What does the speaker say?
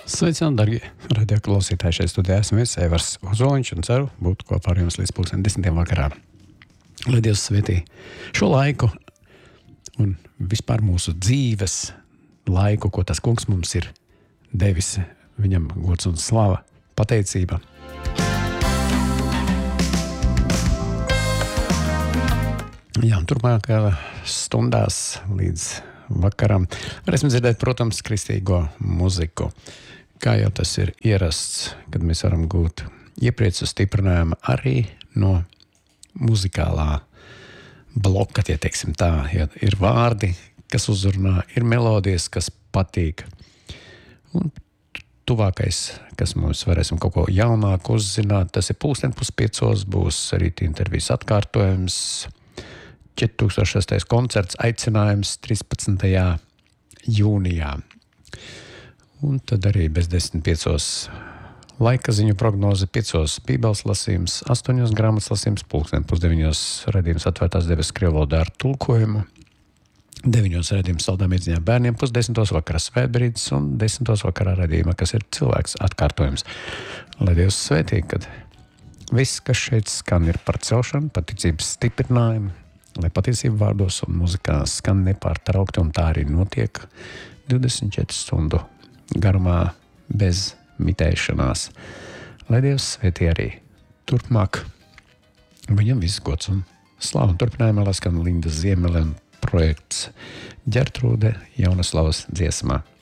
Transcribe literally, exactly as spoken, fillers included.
Sveicināti, darbie radioklausītāji, šeit studijā esmu es, Evars Ozoliņš, un ceru būt kopā ar jums līdz pulksten desmitiem vakarā. Lai Dievs svētī šo laiku un vispār mūsu dzīves laiku, ko tas kungs mums ir devis, viņam gods un slava, pateicība. Jā, un turpmākajā stundās līdz vakaram varēsim dzirdēt, protams, kristīgo muziku. Kā jau tas ir ierasts, kad mēs varam gūt iepriecu stiprinājumu arī no muzikālā bloka, ja teiksim tā, ja ir vārdi, kas uzrunā, ir melodijas, kas patīk. Un tuvākais, kas mums varēsim kaut ko jaunāku uzzināt, tas ir pulksten puspiecos, būs arī intervijas atkārtojums, četri tūkstoši sestais koncerts, aicinājums trīspadsmitajā jūnijā. Un tad arī bez desmit piecos laika ziņu prognoze, piecos bībeles lasījums, astoņos grāmatas lasījums, pulksten pusdeviņos redījums atvērtās debes krievu valodā ar tulkojumu, deviņos redījums saldām iedziņā bērniem, pusdesmitos vakarā svētbrīdis un desmitos vakarā redījumā, kas ir cilvēks atkārtojums. Lai Dievs svētī, kad viss, kas šeit skan, ir par celšanu, par ticības stiprinājumu, lai patiesība vārdos un muzikā skan nepārtraukti, un tā arī notiek divdesmit četru stundu garumā bez mitēšanās. Lai Dievs svētī arī turpmāk. Viņam viss gods un slava. Un turpinājumā lai skan Linda Ziemele un projekts Ģertrūde Jaunaslavas dziesmā.